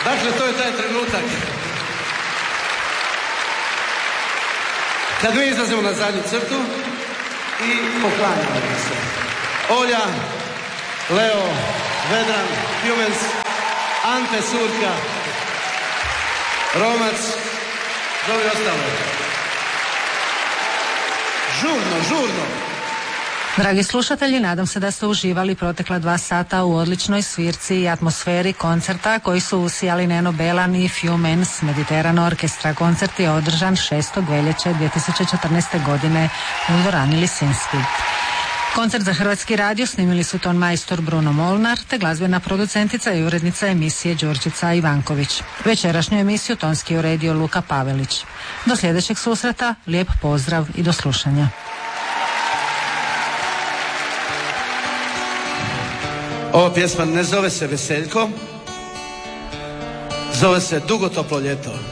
Dakle, to je taj trenutak kad mi izlazimo na zadnju crtu i poklanjamo se. Olja, Leo, Vedran, Humens, Ante Surka, Romac, dobro i ostalo. Žurno. Dragi slušatelji, nadam se da ste uživali protekla 2 sata u odličnoj svirci i atmosferi koncerta koji su usijali Neno Belan i Humens Mediterrano Orkestra. Koncert je održan 6. veljače 2014. godine u dvorani Lisinski. Koncert za Hrvatski radio snimili su ton majstor Bruno Molnar te glazbena producentica i urednica emisije Đurđica Ivanković. Večerašnju emisiju tonski uredio Luka Pavelić. Do sljedećeg susreta, lijep pozdrav i do slušanja. Ova pjesma ne zove se Veseljko, zove se Dugo toplo ljeto.